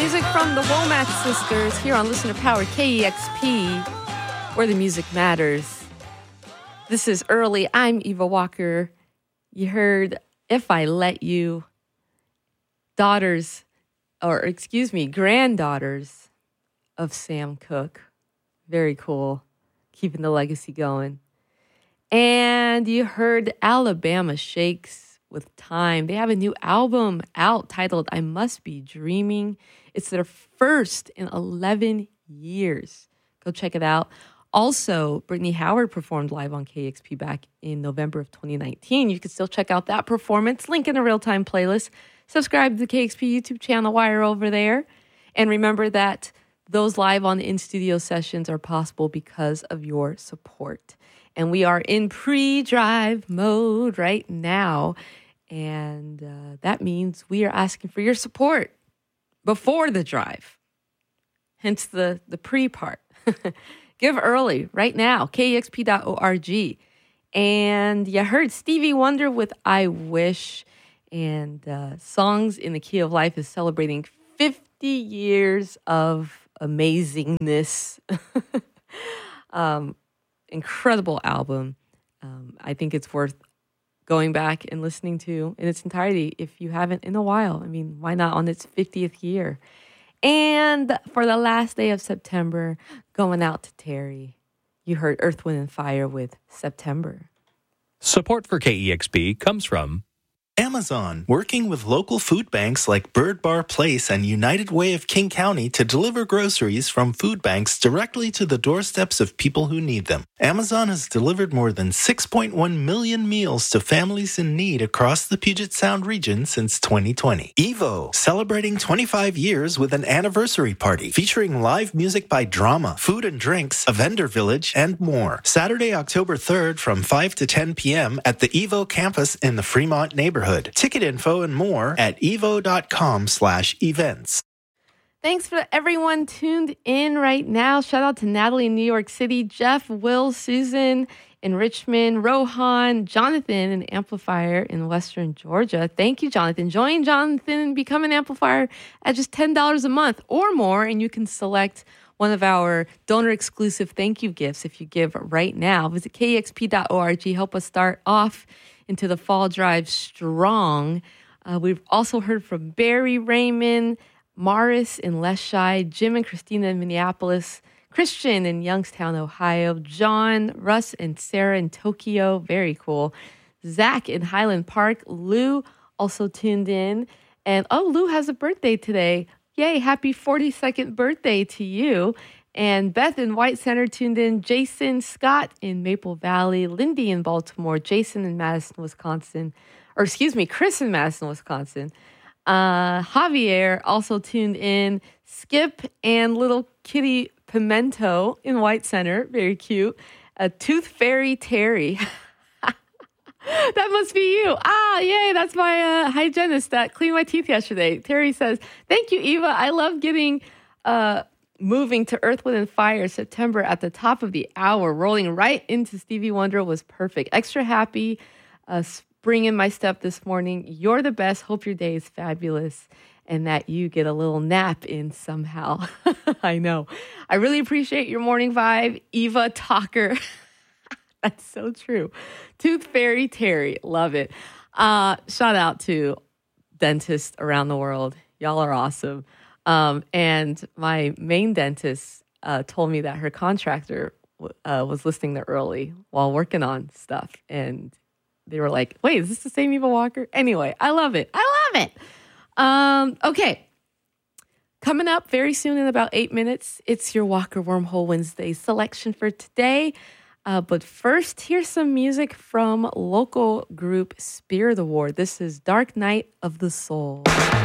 music from the Womack Sisters here on Listener Power KEXP, where the music matters. This is Early. I'm Eva Walker. You heard If I Let You, granddaughters of Sam Cooke. Very cool. Keeping the legacy going. And you heard Alabama Shakes with Time. They have a new album out titled I Must Be Dreaming. It's their first in 11 years. Go check it out. Also, Brittany Howard performed live on KEXP back in November of 2019. You can still check out that performance. Link in a real-time playlist. Subscribe to the KEXP YouTube channel while you're over there. And remember that those live on in-studio sessions are possible because of your support. And we are in pre-drive mode right now. And that means we are asking for your support before the drive. Hence the pre part. Give early right now, kexp.org. And you heard Stevie Wonder with I Wish. And Songs in the Key of Life is celebrating 50 years of amazingness. Incredible album. I think it's worth going back and listening to in its entirety if you haven't in a while. I mean, why not on its 50th year? And for the last day of September, going out to Terry, you heard Earth, Wind & Fire with September. Support for KEXP comes from Amazon, working with local food banks like Bird Bar Place and United Way of King County to deliver groceries from food banks directly to the doorsteps of people who need them. Amazon has delivered more than 6.1 million meals to families in need across the Puget Sound region since 2020. Evo, celebrating 25 years with an anniversary party featuring live music by Drama, food and drinks, a vendor village, and more. Saturday, October 3rd from 5 to 10 p.m. at the Evo campus in the Fremont neighborhood. Ticket info and more at evo.com/events. Thanks for everyone tuned in right now. Shout out to Natalie in New York City, Jeff, Will, Susan in Richmond, Rohan, Jonathan in Amplifier in Western Georgia. Thank you, Jonathan. Join Jonathan and become an Amplifier at just $10 a month or more, and you can select one of our donor-exclusive thank you gifts if you give right now. Visit kexp.org. Help us start off into the fall drive strong. We've also heard from Barry, Raymond, Morris in Leschi, Jim and Christina in Minneapolis, Christian in Youngstown, Ohio, John, Russ, and Sarah in Tokyo. Very cool. Zach in Highland Park. Lou also tuned in. And Lou has a birthday today. Yay, happy 42nd birthday to you. And Beth in White Center tuned in. Jason, Scott in Maple Valley, Lindy in Baltimore, Jason in Madison, Wisconsin. Chris in Madison, Wisconsin. Javier also tuned in. Skip and little kitty Pimento in White Center. Very cute. Tooth Fairy Terry. That must be you. Yay. That's my hygienist that cleaned my teeth yesterday. Terry says, thank you, Eva. I love getting moving to Earth, Wind & Fire September at the top of the hour. Rolling right into Stevie Wonder was perfect. Extra happy. Spring in my step this morning. You're the best. Hope your day is fabulous and that you get a little nap in somehow. I know. I really appreciate your morning vibe. Eva Talker. That's so true. Tooth Fairy Terry. Love it. Shout out to dentists around the world. Y'all are awesome. And my main dentist told me that her contractor was listening to Early while working on stuff. And they were like, wait, is this the same Eva Walker? Anyway, I love it. Okay. Coming up very soon in about 8 minutes, it's your Walker Wormhole Wednesday selection for today. But first, here's some music from local group Spirit Award. This is Dark Night of the Soul.